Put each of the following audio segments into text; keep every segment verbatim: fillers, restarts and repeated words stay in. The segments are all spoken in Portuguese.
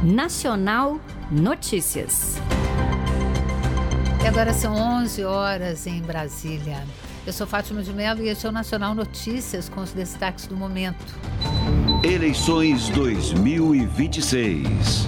Nacional Notícias. E agora são onze horas em Brasília. Eu sou Fátima de Mello e este é o Nacional Notícias com os destaques do momento. Eleições dois mil e vinte e seis.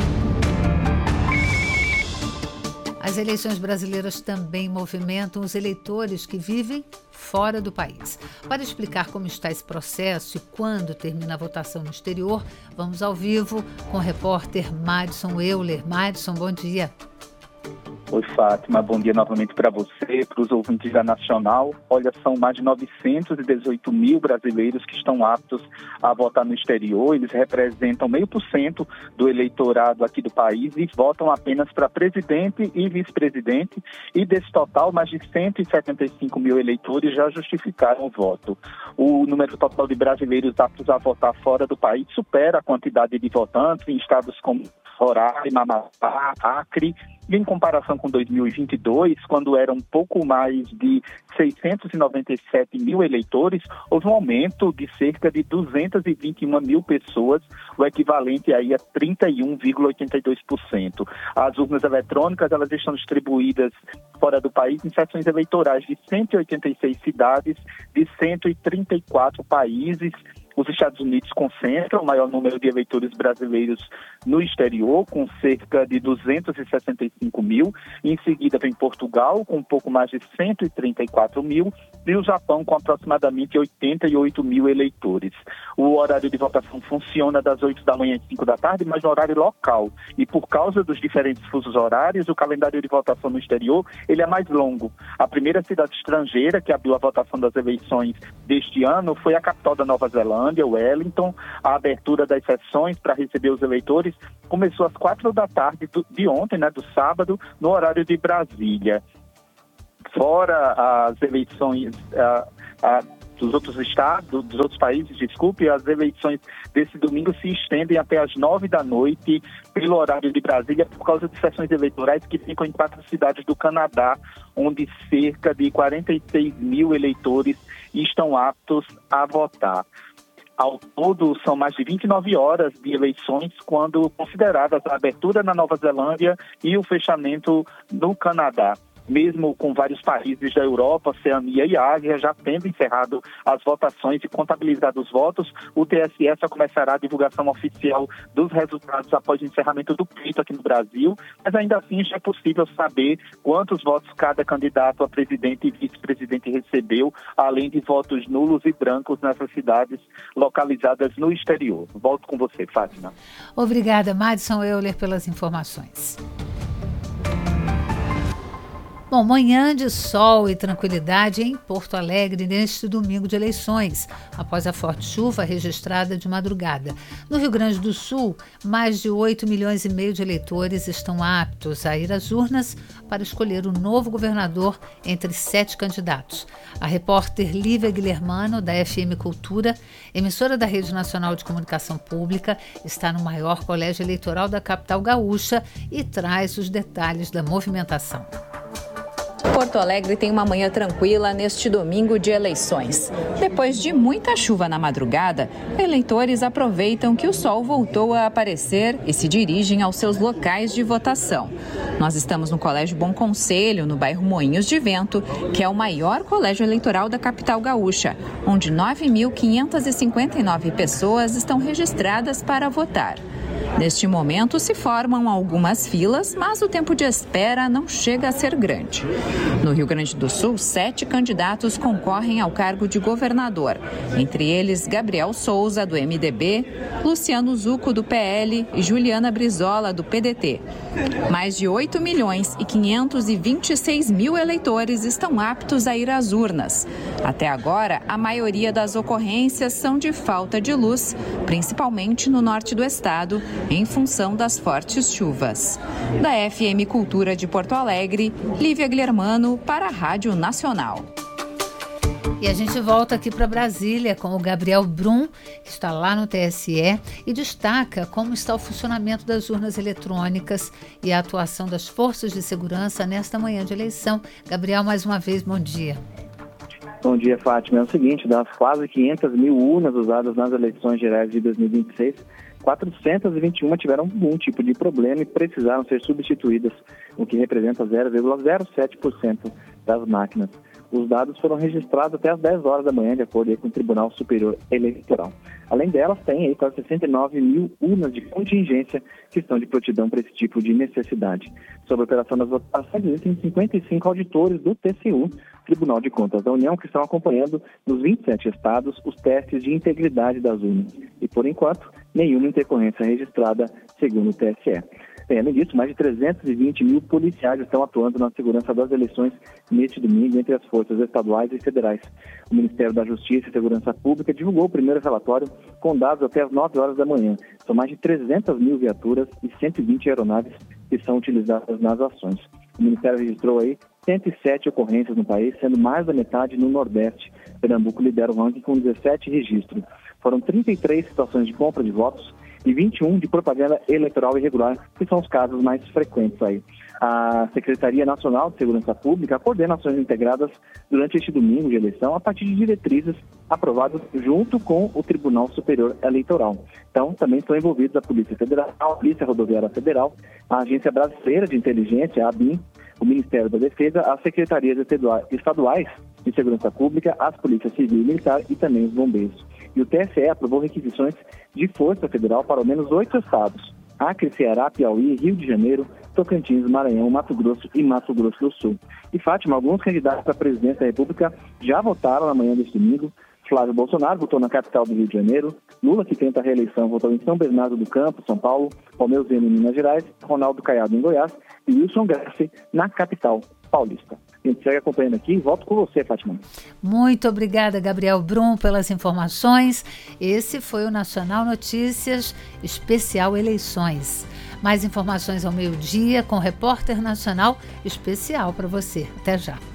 As eleições brasileiras também movimentam os eleitores que vivem fora do país. Para explicar como está esse processo e quando termina a votação no exterior, vamos ao vivo com o repórter Madison Euler. Madison, bom dia. Oi, Fátima, bom dia novamente para você, para os ouvintes da Nacional. Olha, são mais de novecentos e dezoito mil brasileiros que estão aptos a votar no exterior. Eles representam meio por cento do eleitorado aqui do país e votam apenas para presidente e vice-presidente. E desse total, mais de cento e setenta e cinco mil eleitores já justificaram o voto. O número total de brasileiros aptos a votar fora do país supera a quantidade de votantes em estados como Roraima, Amapá, Acre. E em comparação com dois mil e vinte e dois, quando eram um pouco mais de seiscentos e noventa e sete mil eleitores, houve um aumento de cerca de duzentas e vinte e uma mil pessoas, o equivalente aí a trinta e um vírgula oitenta e dois por cento. As urnas eletrônicas, elas estão distribuídas fora do país em seções eleitorais de cento e oitenta e seis cidades de cento e trinta e quatro países. Os Estados Unidos concentram o maior número de eleitores brasileiros no exterior, com cerca de duzentos e sessenta e cinco mil. Em seguida vem Portugal, com um pouco mais de cento e trinta e quatro mil. E o Japão, com aproximadamente oitenta e oito mil eleitores. O horário de votação funciona das oito da manhã às cinco da tarde, mas no horário local. E por causa dos diferentes fusos horários, o calendário de votação no exterior ele é mais longo. A primeira cidade estrangeira que abriu a votação das eleições deste ano foi a capital da Nova Zelândia, Wellington. A abertura das sessões para receber os eleitores começou às quatro da tarde do, de ontem, né, do sábado, no horário de Brasília. Fora as eleições a, a, dos outros estados, dos outros países, desculpe, as eleições desse domingo se estendem até às nove da noite pelo horário de Brasília por causa de sessões eleitorais que ficam em quatro cidades do Canadá, onde cerca de quarenta e seis mil eleitores estão aptos a votar. Ao todo, são mais de vinte e nove horas de eleições, quando consideradas a abertura na Nova Zelândia e o fechamento no Canadá. Mesmo com vários países da Europa, Oceania e Ásia já tendo encerrado as votações e contabilizado os votos, o T S E só começará a divulgação oficial dos resultados após o encerramento do pleito aqui no Brasil, mas ainda assim já é possível saber quantos votos cada candidato a presidente e vice-presidente recebeu, além de votos nulos e brancos nessas cidades localizadas no exterior. Volto com você, Fátima. Obrigada, Madison Euler, pelas informações. Bom, manhã de sol e tranquilidade em Porto Alegre neste domingo de eleições, após a forte chuva registrada de madrugada. No Rio Grande do Sul, mais de oito milhões e meio de eleitores estão aptos a ir às urnas para escolher o novo governador entre sete candidatos. A repórter Lívia Guilhermano, da F M Cultura, emissora da Rede Nacional de Comunicação Pública, está no maior colégio eleitoral da capital gaúcha e traz os detalhes da movimentação. Porto Alegre tem uma manhã tranquila neste domingo de eleições. Depois de muita chuva na madrugada, eleitores aproveitam que o sol voltou a aparecer e se dirigem aos seus locais de votação. Nós estamos no Colégio Bom Conselho, no bairro Moinhos de Vento, que é o maior colégio eleitoral da capital gaúcha, onde nove mil quinhentas e cinquenta e nove pessoas estão registradas para votar. Neste momento se formam algumas filas, mas o tempo de espera não chega a ser grande. No Rio Grande do Sul, sete candidatos concorrem ao cargo de governador. Entre eles, Gabriel Souza, do M D B, Luciano Zucco, do P L e Juliana Brizola, do P D T. Mais de oito milhões e quinhentos e vinte e seis mil eleitores estão aptos a ir às urnas. Até agora, a maioria das ocorrências são de falta de luz, principalmente no norte do estado, em função das fortes chuvas. Da F M Cultura de Porto Alegre, Lívia Guilhermano para a Rádio Nacional. E a gente volta aqui para Brasília com o Gabriel Brum, que está lá no T S E e destaca como está o funcionamento das urnas eletrônicas e a atuação das forças de segurança nesta manhã de eleição. Gabriel, mais uma vez, bom dia. Bom dia, Fátima. É o seguinte, das quase quinhentas mil urnas usadas nas eleições gerais de dois mil e vinte e seis, quatrocentas e vinte e uma tiveram algum tipo de problema e precisaram ser substituídas, o que representa zero vírgula zero sete por cento das máquinas. Os dados foram registrados até às dez horas da manhã, de acordo com o Tribunal Superior Eleitoral. Além delas, tem aí quase sessenta e nove mil urnas de contingência que estão de prontidão para esse tipo de necessidade. Sobre a operação das votações, existem cinquenta e cinco auditores do T C U, Tribunal de Contas da União, que estão acompanhando nos vinte e sete estados os testes de integridade das urnas. E, por enquanto, nenhuma intercorrência registrada, segundo o T S E. Bem, além disso, mais de trezentos e vinte mil policiais estão atuando na segurança das eleições neste domingo entre as forças estaduais e federais. O Ministério da Justiça e Segurança Pública divulgou o primeiro relatório com dados até as nove horas da manhã. São mais de trezentas mil viaturas e cento e vinte aeronaves que são utilizadas nas ações. O Ministério registrou aí cento e sete ocorrências no país, sendo mais da metade no Nordeste. Pernambuco lidera o ranking com dezessete registros. Foram trinta e três situações de compra de votos e vinte e um de propaganda eleitoral irregular, que são os casos mais frequentes aí. A Secretaria Nacional de Segurança Pública coordena ações integradas durante este domingo de eleição a partir de diretrizes aprovadas junto com o Tribunal Superior Eleitoral. Então, também estão envolvidos a Polícia Federal, a Polícia Rodoviária Federal, a Agência Brasileira de Inteligência, a ABIN, o Ministério da Defesa, as Secretarias Estaduais de Segurança Pública, as Polícias Civil e Militar e também os bombeiros. E o T S E aprovou requisições de força federal para ao menos oito estados: Acre, Ceará, Piauí, Rio de Janeiro, Tocantins, Maranhão, Mato Grosso e Mato Grosso do Sul. E, Fátima, alguns candidatos à presidência da República já votaram na manhã deste domingo. Flávio Bolsonaro votou na capital do Rio de Janeiro, Lula, que tenta a reeleição, votou em São Bernardo do Campo, São Paulo, Palmeiras em Minas Gerais, Ronaldo Caiado em Goiás e Wilson Grassi na capital paulista. A gente segue acompanhando aqui e volto com você, Fátima. Muito obrigada, Gabriel Brum, pelas informações. Esse foi o Nacional Notícias Especial Eleições. Mais informações ao meio-dia com o Repórter Nacional especial para você. Até já.